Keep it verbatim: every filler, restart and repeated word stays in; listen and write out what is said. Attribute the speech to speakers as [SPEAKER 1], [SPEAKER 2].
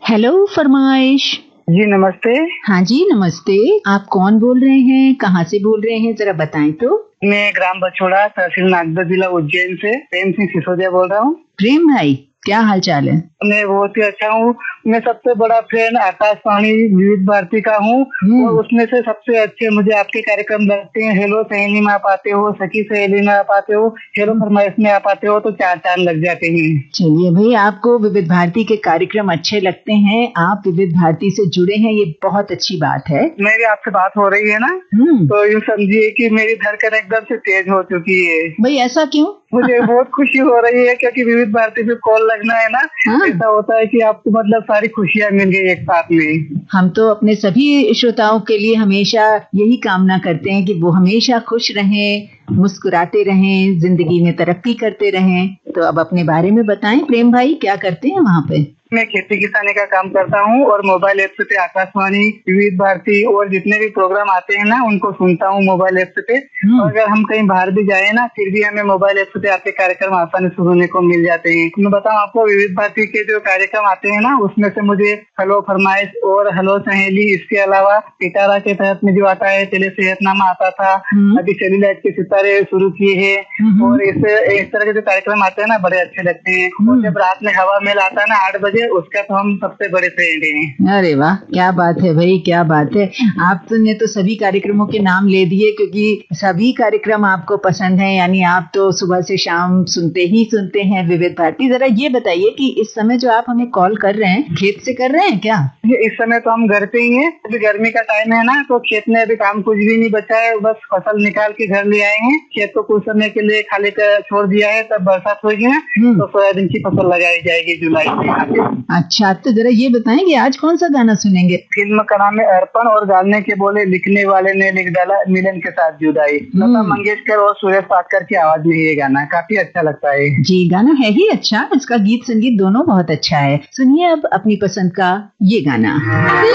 [SPEAKER 1] Hello फरमाइश।
[SPEAKER 2] जी नमस्ते।
[SPEAKER 1] हाँ जी नमस्ते। आप कौन बोल रहे हैं, कहाँ से बोल रहे हैं, जरा बताएं तो।
[SPEAKER 2] मैं ग्राम बछोड़ा, तहसील नागदा, जिला उज्जैन से प्रेम सिंह सिसोदिया बोल रहा हूँ।
[SPEAKER 1] प्रेम भाई, क्या हाल चाल है?
[SPEAKER 2] मैं बहुत ही अच्छा हूँ। मैं सबसे बड़ा फैन आकाशवाणी विविध भारती का हूँ और उसमें से सबसे अच्छे मुझे आपके कार्यक्रम लगते हैं। हेलो सहेली में आप आते हो, सखी सहेली में आप आते हो, हेलो फरमाइश में आप आते हो, तो चार चांद लग जाते हैं।
[SPEAKER 1] चलिए भाई, आपको विविध भारती के कार्यक्रम अच्छे लगते हैं, आप विविध भारती से जुड़े हैं, ये बहुत अच्छी बात है।
[SPEAKER 2] मेरी आपसे बात हो रही है ना, तो यूँ समझिए कि मेरी धड़कन एकदम से तेज हो चुकी है।
[SPEAKER 1] भाई ऐसा क्यों?
[SPEAKER 2] मुझे बहुत खुशी हो रही है क्योंकि विविध भारती पे कॉल लगना है ना। हाँ। ऐसा होता है कि आपको मतलब सारी खुशियाँ मिल गई एक साथ में। हम
[SPEAKER 1] तो अपने सभी श्रोताओं के लिए हमेशा यही कामना करते हैं कि वो हमेशा खुश रहें, मुस्कुराते रहें, जिंदगी में तरक्की करते रहें। तो अब अपने बारे में बताएं प्रेम भाई, क्या करते हैं वहाँ पे?
[SPEAKER 2] मैं खेती किसानी का काम करता हूँ और मोबाइल ऐप पे आकाशवाणी विविध भारती और जितने भी प्रोग्राम आते हैं ना उनको सुनता हूँ मोबाइल ऐप पे। और अगर हम कहीं बाहर भी जाए ना फिर भी हमें मोबाइल ऐप पे आपके कार्यक्रम आसानी से सुनने को मिल जाते हैं। मैं बताऊँ आपको, विविध भारती के जो कार्यक्रम आते हैं ना उसमें से मुझे हेलो फरमाइश और हेलो सहेली, इसके अलावा पिटारा के तहत में जो आता है टेली सेहतनामा आता था, अभी सेल्यूलाइट के सितारे शुरू किए हैं और इस इस तरह के जो कार्यक्रम आते हैं ना बड़े अच्छे लगते हैं। और जब रात में हवा मेल आता है ना आठ बजे, उसका तो हम सबसे बड़े फ्रेंड हैं।
[SPEAKER 1] अरे वाह, क्या बात है भाई, क्या बात है। आपने तो सभी कार्यक्रमों के नाम ले दिए क्योंकि सभी कार्यक्रम आपको पसंद हैं, यानी आप तो सुबह से शाम सुनते ही सुनते हैं विविध भारती। जरा ये बताइए कि इस समय जो आप हमें कॉल कर रहे हैं, खेत से कर रहे हैं क्या?
[SPEAKER 2] इस समय तो हम घर पे ही हैं। अभी गर्मी का टाइम है ना, तो खेत में अभी काम कुछ भी नहीं बचा है, बस फसल निकाल के घर ले आए हैं। खेत को कुछ समय के लिए खाली कर छोड़ दिया है, तब बरसात होगी ना तो सोयाबीन की फसल लगाई जाएगी जुलाई में।
[SPEAKER 1] अच्छा, तो जरा ये बताएं कि आज कौन सा गाना सुनेंगे?
[SPEAKER 2] फिल्म का नाम है अर्पण और गाने के बोले लिखने वाले ने लिख डाला मिलन के साथ जुदाई। लता मंगेशकर और सुरेश पाटकर की आवाज में ये गाना काफी अच्छा लगता है।
[SPEAKER 1] जी, गाना है ही अच्छा, इसका गीत संगीत दोनों बहुत अच्छा है। सुनिए अब अपनी पसंद का ये गाना।